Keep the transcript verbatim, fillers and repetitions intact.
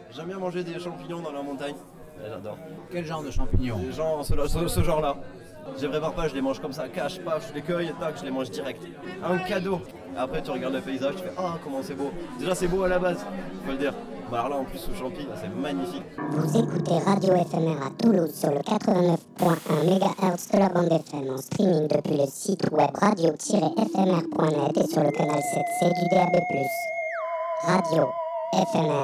J'aime bien manger des champignons dans la montagne. Ouais, j'adore. Quel genre de champignons? Les gens, ce, ce, ce genre-là. Je les prépare pas, je les mange comme ça, cache, paf, je les cueille, tac, je les mange direct. Un cadeau. Après, tu regardes le paysage, tu fais ah, comment c'est beau. Déjà, c'est beau à la base, faut le dire. Bah, alors là, en plus, sous champi, c'est magnifique. Vous écoutez Radio F M R à Toulouse sur le quatre-vingt-neuf point un mégahertz de la bande F M en streaming depuis le site web radio tiret f m r point net et sur le canal sept C du D A B plus. Radio F M R.